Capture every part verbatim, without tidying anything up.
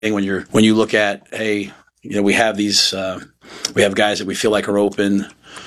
when you're when you look at, hey, you know, we have these uh, we have guys that we feel like are open.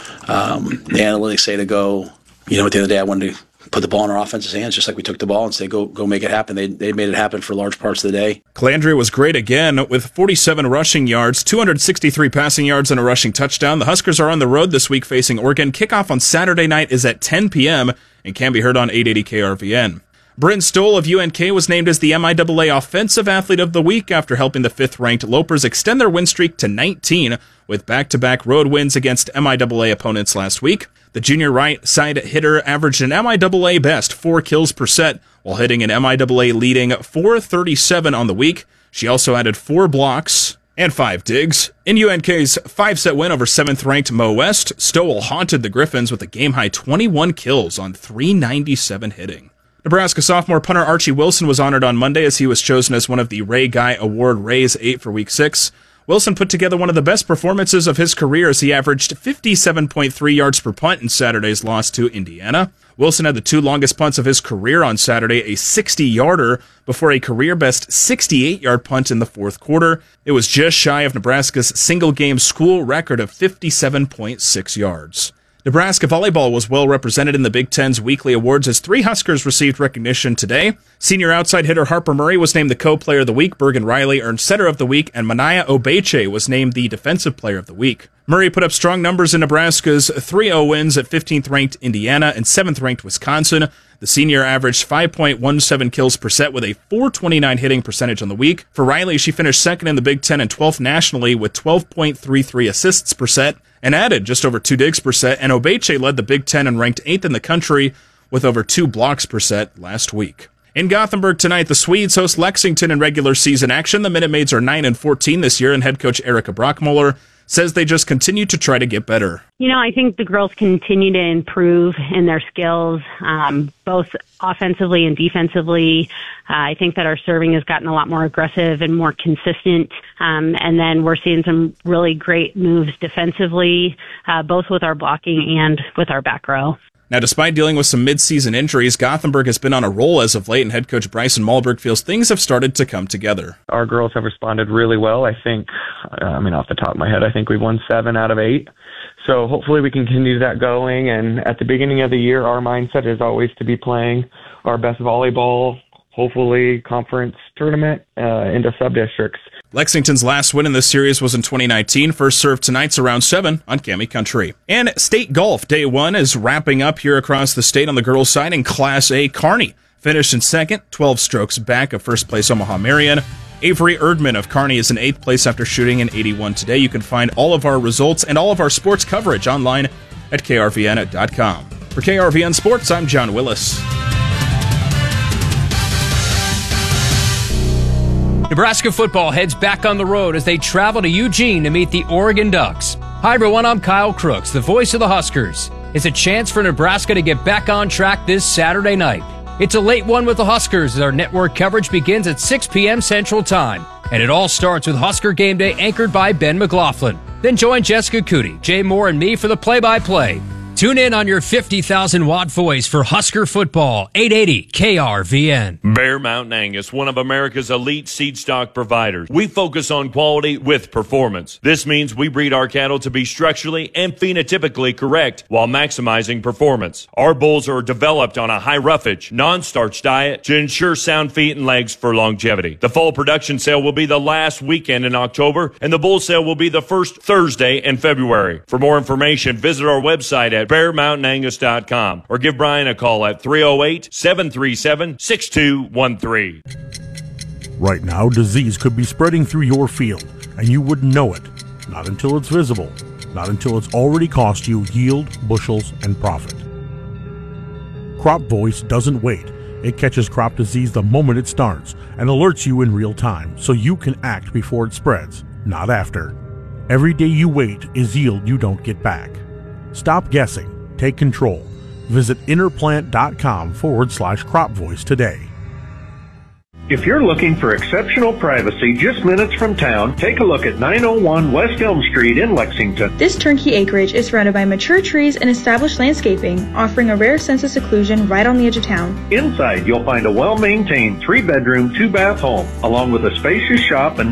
Um, the analytics say to go. You know, at the end of the day, I wanted to put the ball in our offense's hands, just like we took the ball and say, go go make it happen. They they made it happen for large parts of the day. Calandria was great again with forty-seven rushing yards, two hundred sixty-three passing yards, and a rushing touchdown. The Huskers are on the road this week facing Oregon. Kickoff on Saturday night is at ten p.m. and can be heard on eight eighty K R V N. Bryn Stoll of U N K was named as the M I A A Offensive Athlete of the Week after helping the fifth-ranked Lopers extend their win streak to nineteen with back-to-back road wins against M I A A opponents last week. The junior right side hitter averaged an M I A A best four kills per set while hitting an M I A A leading four thirty-seven on the week. She also added four blocks and five digs. In U N K's five-set win over seventh-ranked Mo West, Stowell haunted the Griffins with a game-high twenty-one kills on three ninety-seven hitting. Nebraska sophomore punter Archie Wilson was honored on Monday as he was chosen as one of the Ray Guy Award Rays eight for Week six. Wilson put together one of the best performances of his career as he averaged fifty-seven point three yards per punt in Saturday's loss to Indiana. Wilson had the two longest punts of his career on Saturday, a sixty-yarder, before a career-best sixty-eight-yard punt in the fourth quarter. It was just shy of Nebraska's single-game school record of fifty-seven point six yards. Nebraska volleyball was well represented in the Big Ten's weekly awards as three Huskers received recognition today. Senior outside hitter Harper Murray was named the co-player of the week, Bergen Riley earned setter of the week, and Manaya Obeche was named the defensive player of the week. Murray put up strong numbers in Nebraska's three oh wins at fifteenth-ranked Indiana and seventh-ranked Wisconsin. The senior averaged five point one seven kills per set with a four twenty-nine hitting percentage on the week. For Riley, she finished second in the Big Ten and twelfth nationally with twelve point three three assists per set and added just over two digs per set, and Obeche led the Big Ten and ranked eighth in the country with over two blocks per set last week. In Gothenburg tonight, the Swedes host Lexington in regular season action. The Minute Maids are nine and fourteen this year, and head coach Erica Brockmuller says they just continue to try to get better. You know, I think the girls continue to improve in their skills, um, both offensively and defensively. Uh, I think that our serving has gotten a lot more aggressive and more consistent. Um, and then we're seeing some really great moves defensively, uh, both with our blocking and with our back row. Now, despite dealing with some mid-season injuries, Gothenburg has been on a roll as of late, and head coach Bryson Malberg feels things have started to come together. Our girls have responded really well. I think, I mean, off the top of my head, I think we've won seven out of eight. So hopefully we can continue that going. And at the beginning of the year, our mindset is always to be playing our best volleyball, hopefully conference tournament uh, into sub-districts. Lexington's last win in this series was in twenty nineteen. First serve tonight's around seven on Cami Country. And state golf day one is wrapping up here across the state on the girls' side in Class A. Kearney finished in second, twelve strokes back of first place Omaha Marion. Avery Erdman of Kearney is in eighth place after shooting an eighty-one today. You can find all of our results and all of our sports coverage online at K R V N dot com. For K R V N Sports, I'm John Willis. Nebraska football heads back on the road as they travel to Eugene to meet the Oregon Ducks. Hi everyone, I'm Kyle Crooks, the voice of the Huskers. It's a chance for Nebraska to get back on track this Saturday night. It's a late one with the Huskers as our network coverage begins at six p.m. Central Time. And it all starts with Husker Game Day anchored by Ben McLaughlin. Then join Jessica Cootie, Jay Moore, and me for the play-by-play. Tune in on your fifty thousand watt voice for Husker football, eight eighty K R V N. Bear Mountain Angus, one of America's elite seed stock providers. We focus on quality with performance. This means we breed our cattle to be structurally and phenotypically correct while maximizing performance. Our bulls are developed on a high roughage, non-starch diet to ensure sound feet and legs for longevity. The fall production sale will be the last weekend in October, and the bull sale will be the first Thursday in February. For more information, visit our website at bear mountain angus dot com or give Brian a call at three oh eight, seven three seven, six two one three. Right now, disease could be spreading through your field, and you wouldn't know it. Not until it's visible. Not until it's already cost you yield, bushels, and profit. Crop Voice doesn't wait. It catches crop disease the moment it starts and alerts you in real time so you can act before it spreads, not after. Every day you wait is yield you don't get back. Stop guessing. Take control. Visit interplant.com forward slash crop voice today. If you're looking for exceptional privacy just minutes from town, take a look at nine oh one West Elm Street in Lexington. This turnkey acreage is surrounded by mature trees and established landscaping, offering a rare sense of seclusion right on the edge of town. Inside, you'll find a well-maintained three-bedroom, two-bath home, along with a spacious shop and